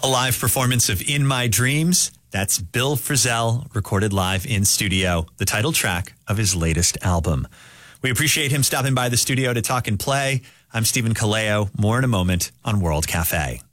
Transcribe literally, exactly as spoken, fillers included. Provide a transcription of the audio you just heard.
A live performance of In My Dreams. That's Bill Frisell, recorded live in studio, the title track of his latest album. We appreciate him stopping by the studio to talk and play. I'm Stephen Kaleo. More in a moment on World Cafe.